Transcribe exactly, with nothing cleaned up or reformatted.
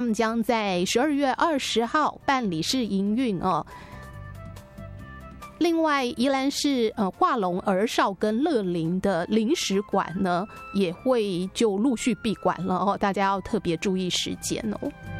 们将在十二月二十号办理试营运哦。另外，宜兰市呃化龙儿少跟乐龄的临时馆呢，也会就陆续闭馆了哦，大家要特别注意时间哦。